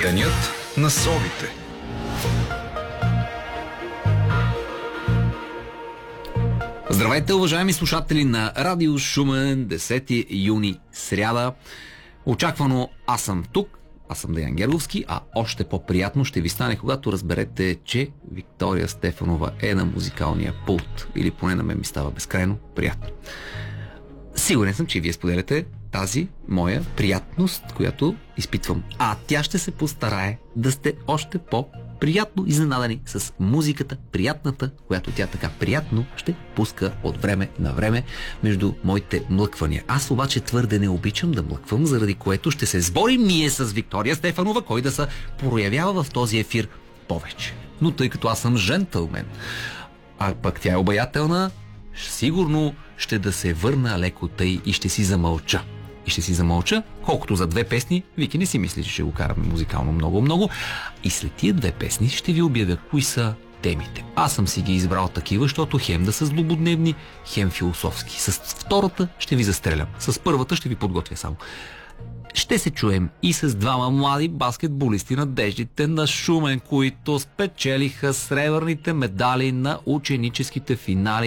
Денят на совите. Здравейте, уважаеми слушатели на Радио Шумен, 10 юни, сряда. Очаквано аз съм тук, аз съм Деян Герловски, а още по-приятно ще ви стане, когато разберете, че Виктория Стефанова е на музикалния пулт. Или поне на мен ми става безкрайно приятно. Сигурен съм, че вие споделяте тази моя приятност, която изпитвам. А тя ще се постарае да сте още по-приятно изненадани с музиката, приятната, която тя така приятно ще пуска от време на време между моите млъквания. Аз обаче твърде не обичам да млъквам, заради което ще се сборим ние с Виктория Стефанова, кой да се проявява в този ефир повече. Но тъй като аз съм джентълмен, а пък тя е обаятелна, сигурно ще да се върна леко тъй и ще си замълча. И ще си замълча, колкото за 2 песни, Вики не си мисли, че ще го караме музикално много-много. И след тия 2 песни ще ви обявя кои са темите. Аз съм си ги избрал такива, защото хем да са злободневни, хем философски. С втората ще ви застрелям. С първата ще ви подготвя само. Ще се чуем и с двама млади баскетболисти, надеждите на Шумен, които спечелиха сребърните медали на ученическите финали